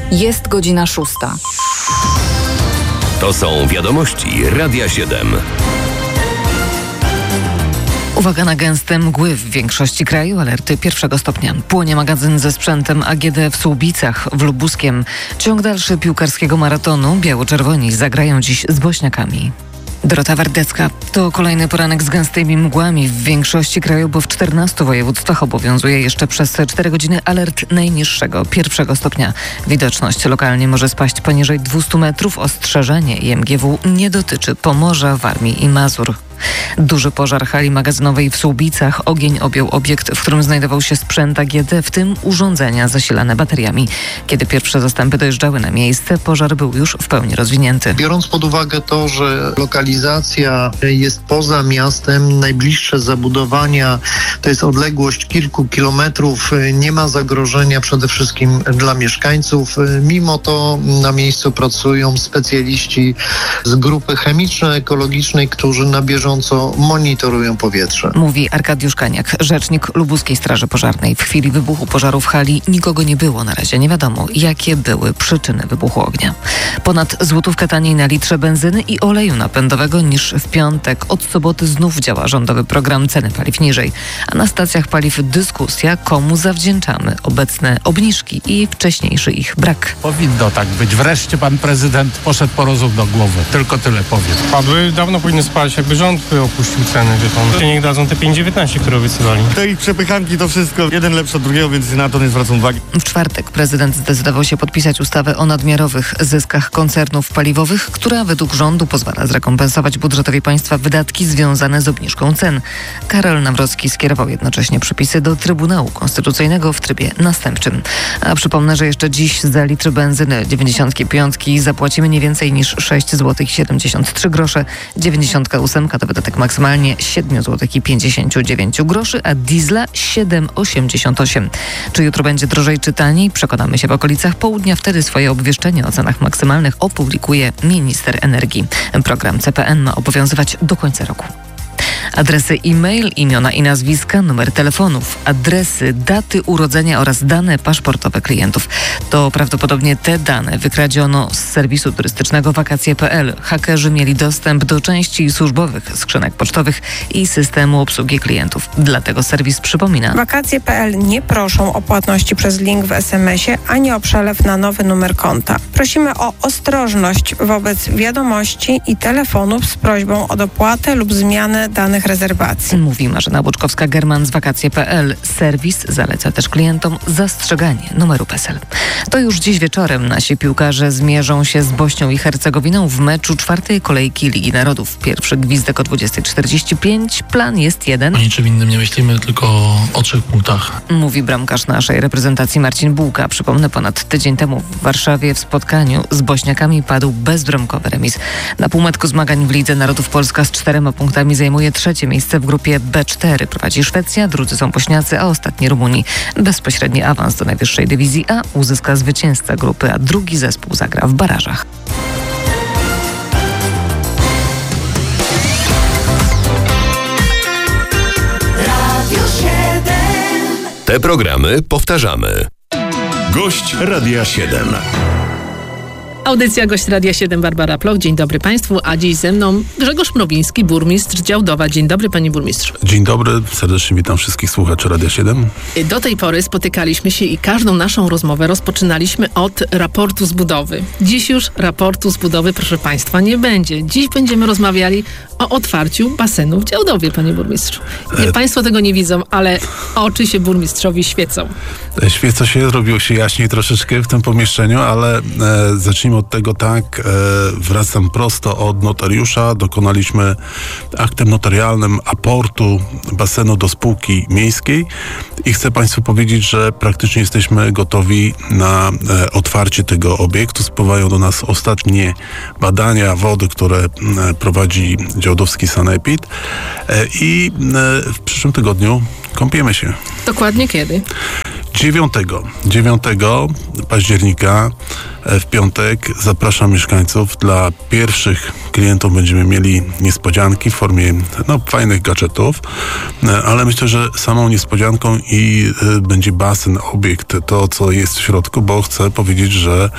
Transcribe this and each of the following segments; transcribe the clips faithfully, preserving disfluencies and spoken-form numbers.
Jest godzina szósta. To są wiadomości Radia siedem. Uwaga na gęste mgły w większości kraju, alerty pierwszego stopnia. Płonie magazyn ze sprzętem A G D w Słubicach, w Lubuskiem. Ciąg dalszy piłkarskiego maratonu. Biało-czerwoni zagrają dziś z Bośniakami. Dorota Wardecka. To kolejny poranek z gęstymi mgłami w większości kraju, bo w czternastu województwach obowiązuje jeszcze przez cztery godziny alert najniższego, pierwszego stopnia. Widoczność lokalnie może spaść poniżej dwieście metrów. Ostrzeżenie I M G W nie dotyczy Pomorza, Warmii i Mazur. Duży pożar hali magazynowej w Słubicach. Ogień objął obiekt, w którym znajdował się sprzęt A G D, w tym urządzenia zasilane bateriami. Kiedy pierwsze zastępy dojeżdżały na miejsce, pożar był już w pełni rozwinięty. Biorąc pod uwagę to, że lokalizacja jest poza miastem, najbliższe zabudowania to jest odległość kilku kilometrów, nie ma zagrożenia przede wszystkim dla mieszkańców. Mimo to na miejscu pracują specjaliści z grupy chemiczno-ekologicznej, którzy na bieżąco monitorują powietrze. Mówi Arkadiusz Kaniak, rzecznik Lubuskiej Straży Pożarnej. W chwili wybuchu pożaru w hali nikogo nie było. Na razie nie wiadomo, jakie były przyczyny wybuchu ognia. Ponad złotówkę taniej na litrze benzyny i oleju napędowego niż w piątek. Od soboty znów działa rządowy program Ceny Paliw Niżej. A na stacjach paliw dyskusja, komu zawdzięczamy obecne obniżki i wcześniejszy ich brak. Powinno tak być. Wreszcie pan prezydent poszedł po rozum do głowy. Tylko tyle powiem. Padły, dawno powinny spać, jakby rząd opuścił ceny, wie pan. Niech dadzą te pięć dziewiętnaście, które obiecywali. Te ich przepychanki to wszystko, jeden lepszy od drugiego, więc na to nie zwracam uwagi. W czwartek prezydent zdecydował się podpisać ustawę o nadmiarowych zyskach koncernów paliwowych, która według rządu pozwala zrekompensować budżetowi państwa wydatki związane z obniżką cen. Karol Nawrocki skierował jednocześnie przepisy do Trybunału Konstytucyjnego w trybie następczym. A przypomnę, że jeszcze dziś za litr benzyny dziewięćdziesiąt pięć zapłacimy nie więcej niż sześć złotych siedemdziesiąt trzy grosze, dziewięćdziesiąt osiem to wydatek maksymalnie siedem złotych pięćdziesiąt dziewięć groszy, a diesla siedem złotych osiemdziesiąt osiem. Czy jutro będzie drożej czy taniej? Przekonamy się w okolicach południa. Wtedy swoje obwieszczenie o cenach maksymalnych opublikuje minister energii. Program C P N ma obowiązywać do końca roku. Adresy e-mail, imiona i nazwiska, numer telefonów, adresy, daty urodzenia oraz dane paszportowe klientów. To prawdopodobnie te dane wykradziono z serwisu turystycznego wakacje kropka p l. Hakerzy mieli dostęp do części służbowych skrzynek pocztowych i systemu obsługi klientów. Dlatego serwis przypomina. wakacje kropka p l nie proszą o płatności przez link w es em esie ani o przelew na nowy numer konta. Prosimy o ostrożność wobec wiadomości i telefonów z prośbą o dopłatę lub zmianę danych rezerwacji. Mówi Marzena Łuczkowska-German z wakacje kropka p l. Serwis zaleca też klientom zastrzeganie numeru PESEL. To już dziś wieczorem nasi piłkarze zmierzą się z Bośnią i Hercegowiną w meczu czwartej kolejki Ligi Narodów. Pierwszy gwizdek o dwudziesta czterdzieści pięć. Plan jest jeden. O niczym innym nie myślimy, tylko o trzech punktach. Mówi bramkarz naszej reprezentacji Marcin Bułka. Przypomnę, ponad tydzień temu w Warszawie w spotkaniu z Bośniakami padł bezbramkowy remis. Na półmetku zmagań w Lidze Narodów Polska z czterema punktami zajmuje trzecie miejsce w grupie B cztery. Prowadzi Szwecja, drudzy są Bośniacy, a ostatni Rumunii. Bezpośredni awans do najwyższej dywizji A uzyska zwycięzca grupy, a drugi zespół zagra w barażach. Te programy powtarzamy. Gość Radia siedem. Audycja Gość Radia siedem, Barbara Ploch. Dzień dobry Państwu, a dziś ze mną Grzegorz Mrowiński, burmistrz Działdowa. Dzień dobry, panie burmistrzu. Dzień dobry, serdecznie witam wszystkich słuchaczy Radia siedem. Do tej pory spotykaliśmy się i każdą naszą rozmowę rozpoczynaliśmy od raportu z budowy. Dziś już raportu z budowy, proszę Państwa, nie będzie. Dziś będziemy rozmawiali o otwarciu basenu w Działdowie, panie burmistrzu. Nie, e... Państwo tego nie widzą, ale oczy się burmistrzowi świecą. Świeca się, robiło się jaśniej troszeczkę w tym pomieszczeniu, ale e, zacznijmy od tego tak, e, wracam prosto od notariusza, dokonaliśmy aktem notarialnym aportu basenu do spółki miejskiej i chcę Państwu powiedzieć, że praktycznie jesteśmy gotowi na e, otwarcie tego obiektu. Spływają do nas ostatnie badania wody, które e, prowadzi Działdowski Sanepid e, i e, w przyszłym tygodniu kąpiemy się. Dokładnie kiedy? dziewiątego października w piątek zapraszam mieszkańców. Dla pierwszych klientów będziemy mieli niespodzianki w formie no, fajnych gadżetów, ale myślę, że samą niespodzianką i y, będzie basen, obiekt, to co jest w środku, bo chcę powiedzieć, że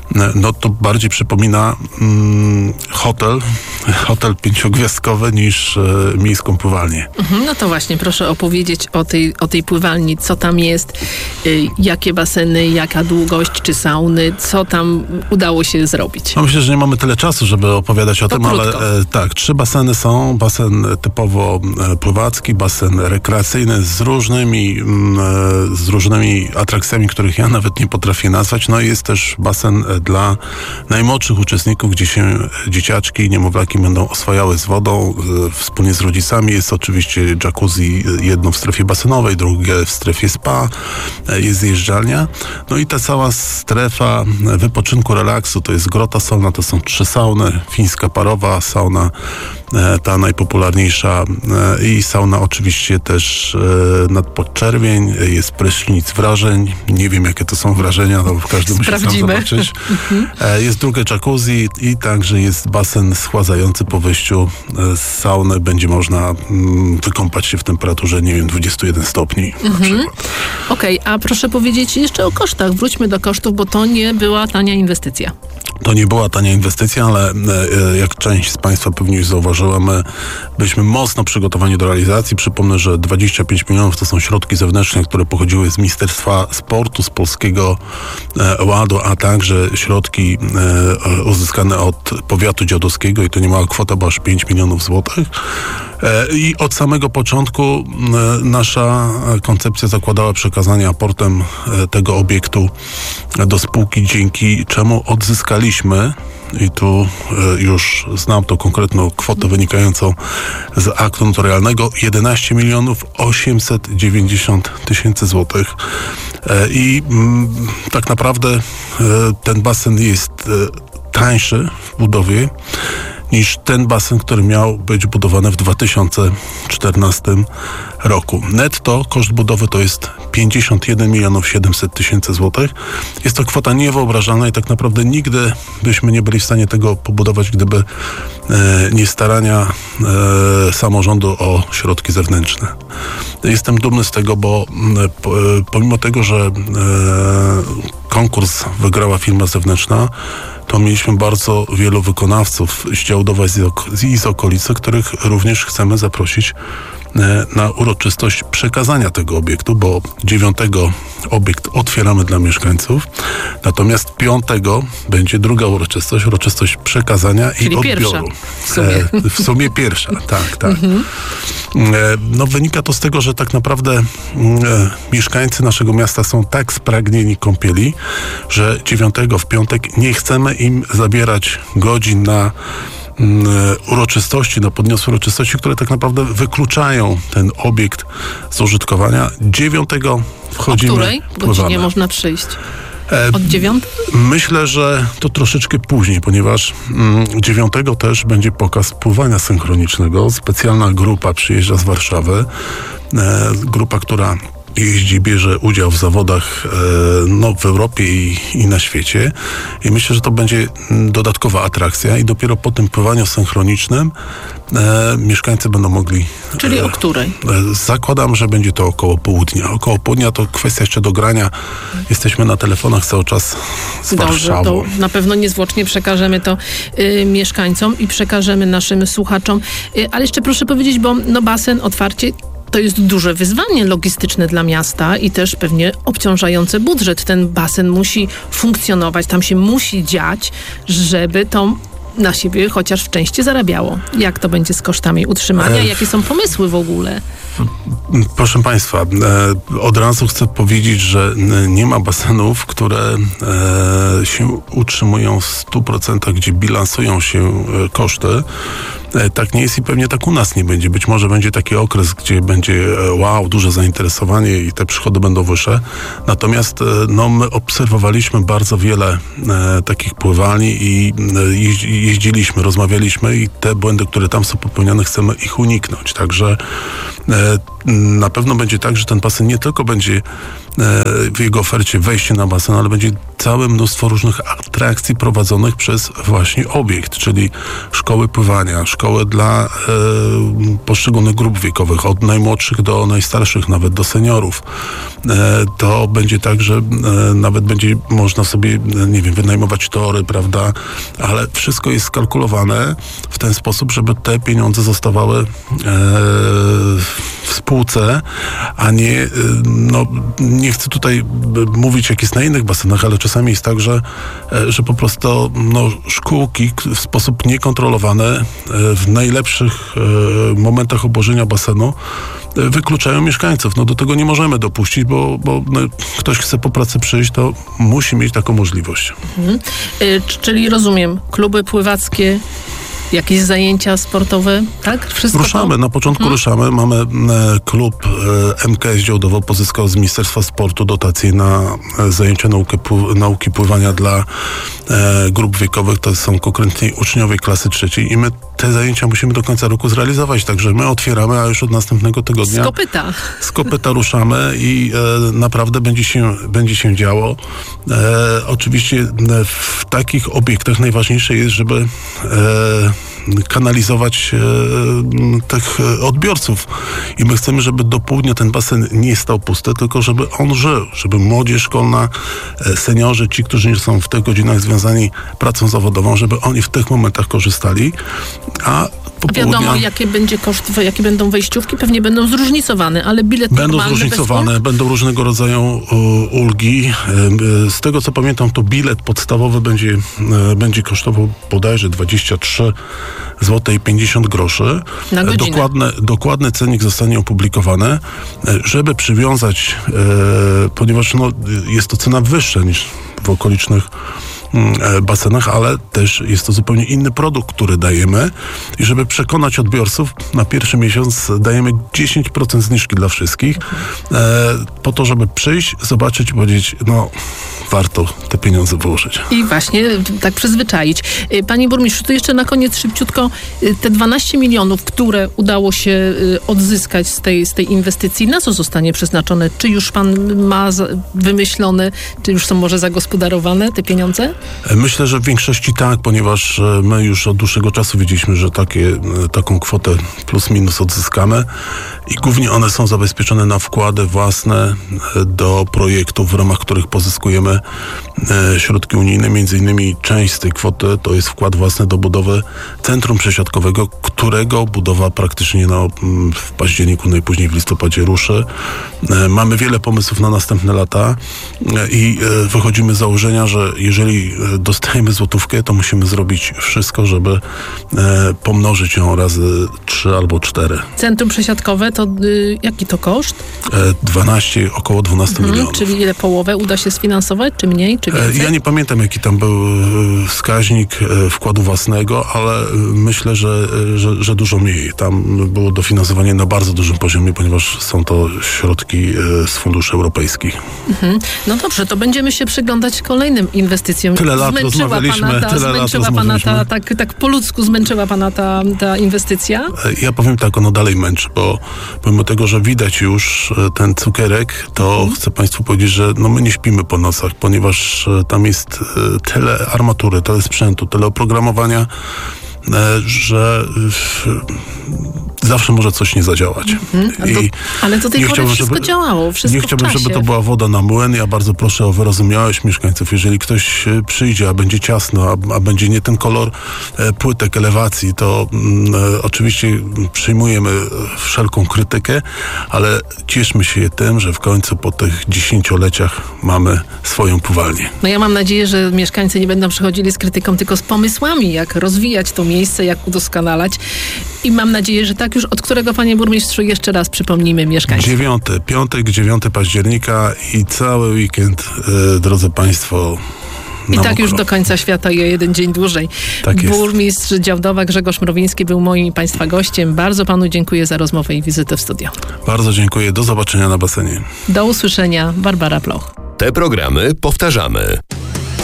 no to bardziej przypomina mm, hotel, hotel pięciogwiazdkowy niż e, miejską pływalnię. Mhm, no to właśnie, proszę opowiedzieć o tej, o tej pływalni, co tam jest, y, jakie baseny, jaka długość, czy sauny, co tam udało się zrobić. No myślę, że nie mamy tyle czasu, żeby opowiadać o to tym, krótko. ale e, tak, trzy baseny są. Basen typowo e, pływacki, basen rekreacyjny z różnymi, m, e, z różnymi atrakcjami, których ja nawet nie potrafię nazwać. No i jest też basen e, dla najmłodszych uczestników, gdzie się dzieciaczki i niemowlaki będą oswajały z wodą e, wspólnie z rodzicami. Jest oczywiście jacuzzi, jedno w strefie basenowej, drugie w strefie spa, e, jest zjeżdżalnia. No i ta cała strefa wypoczynku, relaksu, to jest grota solna, to są trzy sauny, fińska parowa, sauna e, ta najpopularniejsza e, i sauna oczywiście też e, nad podczerwień, jest prysznic wrażeń, nie wiem jakie to są wrażenia, no każdy musi sam zobaczyć. E, jest drugie jacuzzi i także jest basen schładzający po wyjściu z sauny, będzie można mm, wykąpać się w temperaturze, nie wiem, dwadzieścia jeden stopni na przykład. Okej, okay, a proszę powiedzieć jeszcze o kosztach. Wróćmy do kosztów, bo to nie była tania inwestycja. To nie była tania inwestycja, ale e, jak część z Państwa pewnie już zauważyła, my byliśmy mocno przygotowani do realizacji. Przypomnę, że dwadzieścia pięć milionów to są środki zewnętrzne, które pochodziły z Ministerstwa Sportu, z Polskiego e, Ładu, a także środki e, uzyskane od powiatu dziadowskiego i to nie mała kwota, bo aż pięć milionów złotych. E, I od samego początku e, nasza koncepcja zakładała przekazanie aportem e, tego obiektu do spółki, dzięki czemu odzyskaliśmy, i tu e, już znam tą konkretną kwotę wynikającą z aktu notarialnego, jedenaście milionów osiemset dziewięćdziesiąt tysięcy złotych. E, I m, tak naprawdę e, ten basen jest e, tańszy w budowie niż ten basen, który miał być budowany w dwa tysiące czternastym roku. Netto koszt budowy to jest pięćdziesiąt jeden milionów siedemset tysięcy złotych. Jest to kwota niewyobrażalna i tak naprawdę nigdy byśmy nie byli w stanie tego pobudować, gdyby e, nie starania e, samorządu o środki zewnętrzne. Jestem dumny z tego, bo e, pomimo tego, że e, konkurs wygrała firma zewnętrzna, to mieliśmy bardzo wielu wykonawców z Działdowa i z okolicy, których również chcemy zaprosić na uroczystość przekazania tego obiektu, bo dziewiątego obiekt otwieramy dla mieszkańców, natomiast piątego będzie druga uroczystość, uroczystość przekazania Czyli i odbioru. Pierwsza w sumie. E, w sumie pierwsza, tak, tak. Mhm. E, no wynika to z tego, że tak naprawdę e, mieszkańcy naszego miasta są tak spragnieni kąpieli, że dziewiątego w piątek nie chcemy im zabierać godzin na uroczystości, na podniosłe uroczystości, które tak naprawdę wykluczają ten obiekt z użytkowania. Dziewiątego wchodzimy, o której godzinie można przyjść? Od dziewiątej? Myślę, że to troszeczkę później, ponieważ mm, dziewiątego też będzie pokaz pływania synchronicznego. Specjalna grupa przyjeżdża z Warszawy. E, grupa, która jeździ, bierze udział w zawodach e, no, w Europie i, i na świecie. I myślę, że to będzie dodatkowa atrakcja i dopiero po tym pływaniu synchronicznym e, mieszkańcy będą mogli... Czyli e, o której? E, zakładam, że będzie to około południa. Około południa to kwestia jeszcze dogrania. Jesteśmy na telefonach cały czas z Dobrze, Warszawą. to na pewno niezwłocznie przekażemy to y, mieszkańcom i przekażemy naszym słuchaczom. Y, ale jeszcze proszę powiedzieć, bo no, basen, otwarcie to jest duże wyzwanie logistyczne dla miasta i też pewnie obciążający budżet. Ten basen musi funkcjonować, tam się musi dziać, żeby to na siebie chociaż w części zarabiało. Jak to będzie z kosztami utrzymania? Ech. Jakie są pomysły w ogóle? Proszę Państwa, od razu chcę powiedzieć, że nie ma basenów, które się utrzymują w stu procentach, gdzie bilansują się koszty. Tak nie jest i pewnie tak u nas nie będzie. Być może będzie taki okres, gdzie będzie wow, duże zainteresowanie i te przychody będą wyższe. Natomiast no, my obserwowaliśmy bardzo wiele e, takich pływalni i e, jeździliśmy, rozmawialiśmy i te błędy, które tam są popełniane, chcemy ich uniknąć. Także e, na pewno będzie tak, że ten basen nie tylko będzie w jego ofercie wejście na basen, ale będzie całe mnóstwo różnych atrakcji prowadzonych przez właśnie obiekt, czyli szkoły pływania, szkoły dla e, poszczególnych grup wiekowych, od najmłodszych do najstarszych, nawet do seniorów. E, to będzie tak, że e, nawet będzie można sobie, nie wiem, wynajmować tory, prawda, ale wszystko jest skalkulowane w ten sposób, żeby te pieniądze zostawały e, w spółce, a nie, e, no, nie chcę tutaj mówić, jak jest na innych basenach, ale czasami jest tak, że, że po prostu no, szkółki w sposób niekontrolowany w najlepszych momentach obłożenia basenu wykluczają mieszkańców. No do tego nie możemy dopuścić, bo, bo no, ktoś chce po pracy przyjść, to musi mieć taką możliwość. Mhm. Y, czyli rozumiem, kluby pływackie, jakieś zajęcia sportowe, tak? Wszystko ruszamy, to? na początku hmm. ruszamy. Mamy e, klub e, M K S Działdowo pozyskał z Ministerstwa Sportu dotacje na e, zajęcia nauki, pł- nauki pływania dla e, grup wiekowych. To są konkretnie uczniowie klasy trzeciej i my te zajęcia musimy do końca roku zrealizować. Także my otwieramy, a już od następnego tygodnia z kopyta. Z kopyta ruszamy i e, naprawdę będzie się, będzie się działo. E, oczywiście w takich obiektach najważniejsze jest, żeby e, kanalizować e, tych odbiorców. I my chcemy, żeby do południa ten basen nie stał pusty, tylko żeby on żył, żeby młodzież szkolna, e, seniorzy, ci, którzy nie są w tych godzinach związani pracą zawodową, żeby oni w tych momentach korzystali, a A wiadomo, jakie będzie koszt, jakie będą wejściówki, pewnie będą zróżnicowane, ale bilet będą zróżnicowane, będą różnego rodzaju uh, ulgi. Z tego, co pamiętam, to bilet podstawowy będzie, uh, będzie kosztował bodajże dwadzieścia trzy złote pięćdziesiąt groszy. Na godzinę. Dokładny, dokładny cennik zostanie opublikowany, żeby przywiązać, uh, ponieważ no, jest to cena wyższa niż w okolicznych basenach, ale też jest to zupełnie inny produkt, który dajemy i żeby przekonać odbiorców, na pierwszy miesiąc dajemy dziesięć procent zniżki dla wszystkich, e, po to, żeby przyjść, zobaczyć i powiedzieć, no warto te pieniądze wyłożyć. I właśnie tak przyzwyczaić. Panie burmistrzu, to jeszcze na koniec szybciutko, te dwanaście milionów, które udało się odzyskać z tej, z tej inwestycji, na co zostanie przeznaczone? Czy już pan ma wymyślone, czy już są może zagospodarowane te pieniądze? Myślę, że w większości tak, ponieważ my już od dłuższego czasu wiedzieliśmy, że takie, taką kwotę plus minus odzyskamy i głównie one są zabezpieczone na wkłady własne do projektów, w ramach których pozyskujemy środki unijne. Między innymi część z tej kwoty to jest wkład własny do budowy centrum przesiadkowego, którego budowa praktycznie no, w październiku, najpóźniej w listopadzie ruszy. Mamy wiele pomysłów na następne lata i wychodzimy z założenia, że jeżeli dostajemy złotówkę, to musimy zrobić wszystko, żeby pomnożyć ją razy trzy albo cztery. Centrum przesiadkowe to y, jaki to koszt? dwanaście, około dwanaście mhm, milionów. Czyli ile połowę uda się sfinansować, czy mniej, czy więcej? Ja nie pamiętam, jaki tam był wskaźnik wkładu własnego, ale myślę, że, że, że dużo mniej. Tam było dofinansowanie na bardzo dużym poziomie, ponieważ są to środki z funduszy europejskich. Mhm. No dobrze, to będziemy się przyglądać kolejnym inwestycjom. Tyle lat zmęczyła rozmawialiśmy. Pana ta, tyle zmęczyła lat pana ta, tak, tak po ludzku zmęczyła Pana ta, ta inwestycja? Ja powiem tak, ono dalej męczy, bo pomimo tego, że widać już ten cukierek, to mhm. chcę Państwu powiedzieć, że no my nie śpimy po nocach, ponieważ tam jest tyle armatury, tyle sprzętu, tyle oprogramowania, że zawsze może coś nie zadziałać. Mhm. I do, ale do tej pory wszystko żeby, działało, wszystko Nie chciałbym, w czasie. żeby to była woda na młyn. Ja bardzo proszę o wyrozumiałość mieszkańców. Jeżeli ktoś przyjdzie, a będzie ciasno, a, a będzie nie ten kolor e, płytek, elewacji, to e, oczywiście przyjmujemy wszelką krytykę, ale cieszmy się tym, że w końcu po tych dziesięcioleciach mamy swoją pływalnię. No ja mam nadzieję, że mieszkańcy nie będą przychodzili z krytyką, tylko z pomysłami, jak rozwijać to miejsce, jak udoskonalać. I mam nadzieję, że tak już, od którego, panie burmistrzu, jeszcze raz przypomnijmy mieszkańcom. Dziewiąty, piątek, dziewiąty października i cały weekend, yy, drodzy państwo, I tak mokro. Już do końca świata i o jeden dzień dłużej. Tak jest. Burmistrz Działdowa Grzegorz Mrowiński był moim i państwa gościem. Bardzo panu dziękuję za rozmowę i wizytę w studio. Bardzo dziękuję. Do zobaczenia na basenie. Do usłyszenia. Barbara Ploch. Te programy powtarzamy.